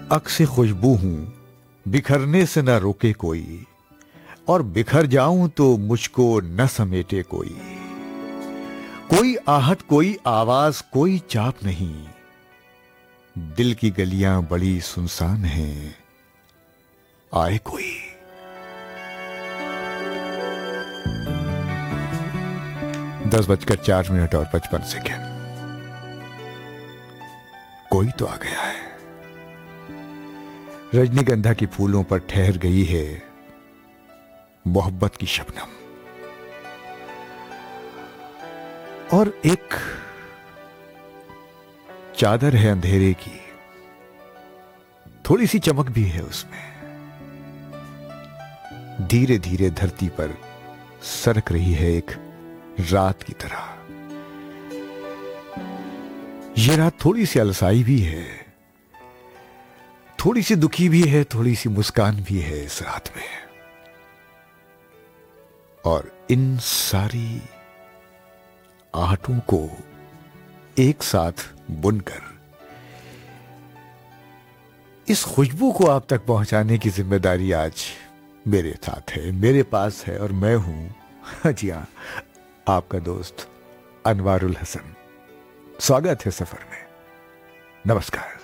अक्स खुशबू हूं, बिखरने से न रोके कोई, और बिखर जाऊं तो मुझको न समेटे कोई। कोई आहट, कोई आवाज, कोई चाप नहीं, दिल की गलियां बड़ी सुनसान हैं, आए कोई। 10:04 और 55 कोई तो आ गया है। रजनीगंधा की फूलों पर ठहर गई है मोहब्बत की शबनम, और एक चादर है अंधेरे की, थोड़ी सी चमक भी है उसमें। धीरे धीरे धरती पर सरक रही है एक रात की तरह। यह रात थोड़ी सी अलसाई भी है, थोड़ी सी दुखी भी है, थोड़ी सी मुस्कान भी है इस रात में। और इन सारी आहटों को एक साथ बुनकर इस खुशबू को आप तक पहुंचाने की जिम्मेदारी आज मेरे साथ है, मेरे पास है, और मैं हूं, जी हां, आपका दोस्त अनवारुल हसन। स्वागत है सफर में। नमस्कार।